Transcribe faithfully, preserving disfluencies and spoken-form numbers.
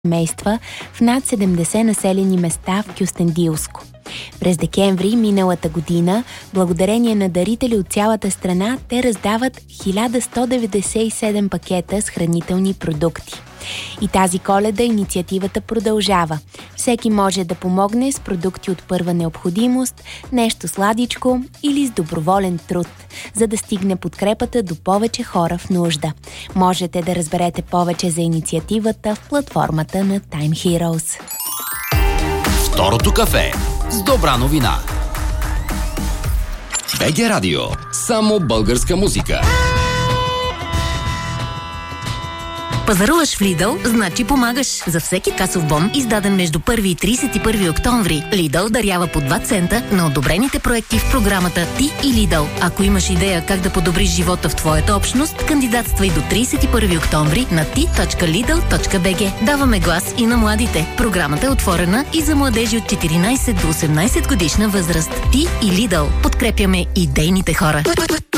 семейства в над седемдесет населени места в Кюстендилско. През декември миналата година, благодарение на дарители от цялата страна, те раздават хиляда сто деветдесет и седем пакета с хранителни продукти. И тази Коледа инициативата продължава. Всеки може да помогне с продукти от първа необходимост, нещо сладичко или с доброволен труд, за да стигне подкрепата до повече хора в нужда. Можете да разберете повече за инициативата в платформата на Time Heroes. Второто кафе с добра новина. БГ Радио. Само българска музика. Пазаруваш в Lidl, значи помагаш. За всеки касов бон, издаден между първи и тридесет и първи октомври, Lidl дарява по два цента на одобрените проекти в програмата Ти и Lidl. Ако имаш идея как да подобриш живота в твоята общност, кандидатствай до тридесет и първи октомври на ти точка лидъл точка би джи. Даваме глас и на младите. Програмата е отворена и за младежи от четиринайсет до осемнайсет годишна възраст. Ти и Lidl. Подкрепяме идейните хора.